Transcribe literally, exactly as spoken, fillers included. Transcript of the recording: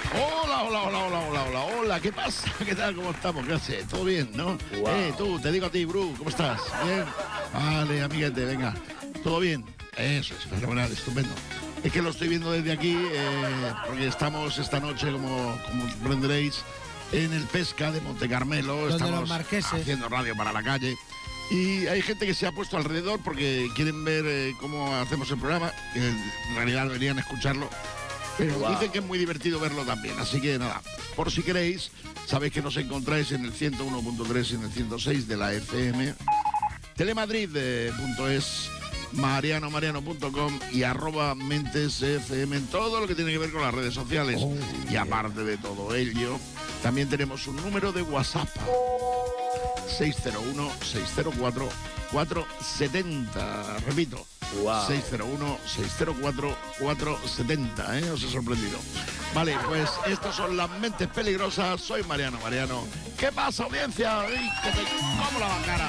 Hola, hola, hola, hola, hola, hola, hola, ¿qué pasa? ¿Qué tal? ¿Cómo estamos? ¿Qué haces? ¿Todo bien, no? Wow. Eh, tú, te digo a ti, Bru, ¿cómo estás? ¿Bien? Vale, amiguete, venga. ¿Todo bien? Eso es fenomenal, estupendo. Es que lo estoy viendo desde aquí, eh, porque estamos esta noche, como, como comprenderéis, en el Pesca de Monte Carmelo. Donde Estamos los marqueses. haciendo radio para la calle. Y hay gente que se ha puesto alrededor porque quieren ver eh, cómo hacemos el programa. Que en realidad deberían escucharlo. Pero Wow. dicen que es muy divertido verlo también. Así que nada, por si queréis, sabéis que nos encontráis en el ciento uno punto tres y en el ciento seis de la F M. Telemadrid punto es, mariano mariano punto com y arroba mentes F M en todo lo que tiene que ver con las redes sociales. Oh, y aparte de todo ello, también tenemos un número de WhatsApp. seis cero uno, seis cero cuatro, cuatro siete cero. Repito, Wow. seis cero uno, seis cero cuatro, cuatro siete cero. ¿eh? Os he sorprendido. Vale, pues estas son las mentes peligrosas. Soy Mariano Mariano. ¿Qué pasa, audiencia? ¡Ay, que te como la bancara!